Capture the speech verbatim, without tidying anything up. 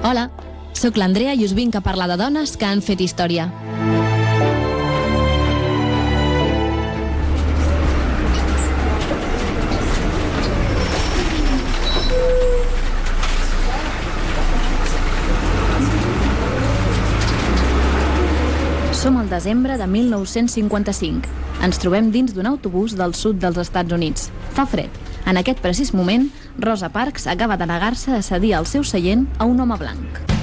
Hola, sóc l'Andrea i us vinc a parlar de dones que han fet història. Som al desembre de mil nou-cents cinquanta-cinc. Ens trobem dins d'un autobús del sud dels Estats Units. Fa fred. En aquest precís moment, Rosa Parks acaba de negar-se a cedir el seu seient a un home blanc.